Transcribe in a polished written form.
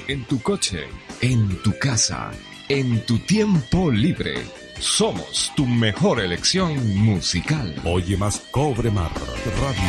en tu coche, en tu casa, en tu tiempo libre. Somos tu mejor elección musical. Oye más Cobre Mar Radio.